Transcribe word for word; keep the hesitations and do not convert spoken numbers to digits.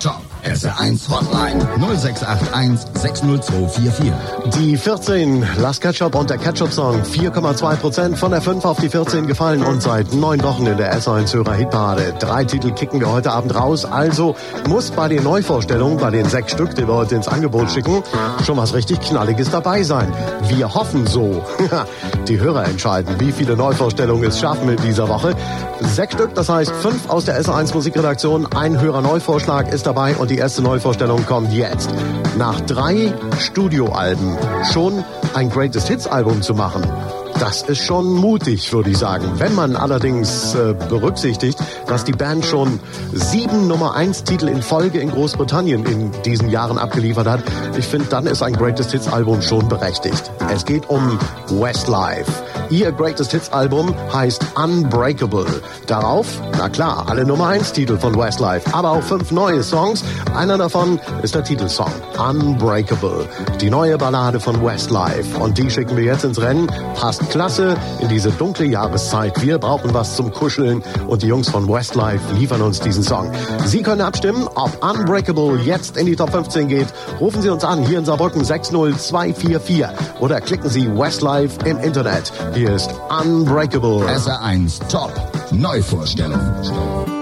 Top. S R eins Hotline null sechs acht eins sechs null zwei vier vier. Die vierzehn, Last Ketchup und der Ketchup-Song, vier Komma zwei Prozent von der fünf auf die vierzehn gefallen und seit neun Wochen in der S eins Hörer-Hitparade. Drei Titel kicken wir heute Abend raus, also muss bei den Neuvorstellungen, bei den sechs Stück, die wir heute ins Angebot schicken, schon was richtig Knalliges dabei sein. Wir hoffen so. Die Hörer entscheiden, wie viele Neuvorstellungen es schaffen in dieser Woche. Sechs Stück, das heißt fünf aus der S eins Musikredaktion, ein Hörer-Neuvorschlag ist dabei und die erste Neuvorstellung kommt jetzt. Nach drei Studioalben schon ein Greatest Hits Album zu machen, das ist schon mutig, würde ich sagen. Wenn man allerdings äh, berücksichtigt, dass die Band schon sieben Nummer eins Titel in Folge in Großbritannien in diesen Jahren abgeliefert hat, ich finde, dann ist ein Greatest Hits Album schon berechtigt. Es geht um Westlife. Ihr Greatest Hits Album heißt Unbreakable. Darauf, na klar, alle Nummer eins Titel von Westlife, aber auch fünf neue Songs. Einer davon ist der Titelsong Unbreakable, die neue Ballade von Westlife. Und die schicken wir jetzt ins Rennen. Passt klasse in diese dunkle Jahreszeit. Wir brauchen was zum Kuscheln und die Jungs von Westlife liefern uns diesen Song. Sie können abstimmen, ob Unbreakable jetzt in die Top fünfzehn geht. Rufen Sie uns an, hier in Saarbrücken sechs null zwei vier vier oder klicken Sie Westlife im Internet. Hier ist Unbreakable. S R eins Top Neuvorstellung.